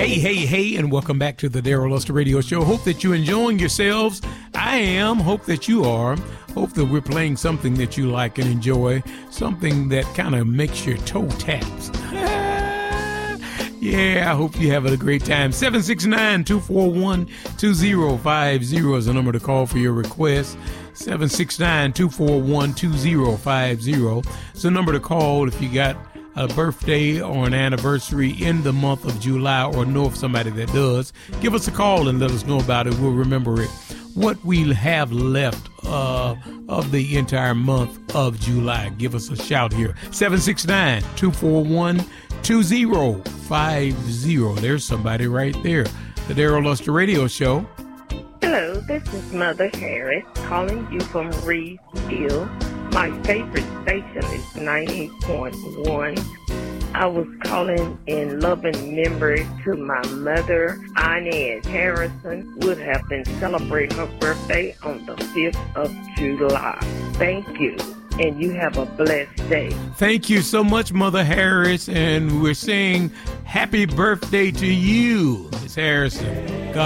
Hey, and welcome back to the Daryl Luster Radio Show. Hope that you're enjoying yourselves. I am. Hope that you are. Hope that we're playing something that you like and enjoy, something that kind of makes your toe taps. Yeah, I hope you're having a great time. 769-241-2050 is the number to call for your request. 769-241-2050 is the number to call if you got a birthday or an anniversary in the month of July or know of somebody that does. Give us a call and let us know about it. We'll remember it. What we have left of the entire month of July. Give us a shout here. 769-241-2050. There's somebody right there. The Daryl Luster Radio Show. Hello, this is Mother Harris calling you from Reeves Hill. My favorite station is 90.1. I was calling in loving memory to my mother, Inez Harrison, would have been celebrating her birthday on the 5th of July. Thank you, and you have a blessed day. Thank you so much, Mother Harris, and we're saying happy birthday to you, Miss Harrison. God